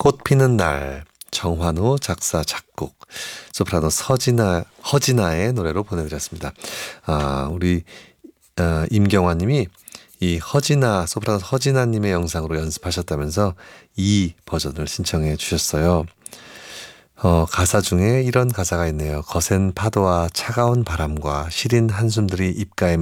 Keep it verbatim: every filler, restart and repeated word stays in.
꽃 피는 날, 정환우 작사 작곡, 소프라노 서진아 허진아의 노래로 보내드렸습니다. 아, 우리 어, 임경화님이 이 허진아 소프라노 허진아님의 영상으로 연습하셨다면서 이 버전을 신청해 주셨어요. 어, 가사 중에 이런 가사가 있네요. 거센 파도와 차가운 바람과 시린 한숨들이 입가에